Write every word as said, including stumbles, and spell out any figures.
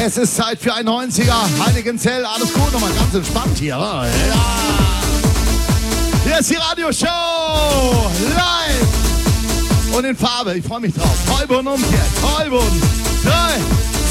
Es ist Zeit für ein neunziger. Heiligenzell, alles gut, nochmal ganz entspannt hier. Ja. Hier ist die Radioshow live und in Farbe. Ich freue mich drauf. Treuboden umkehrt. Treuboden. Drei.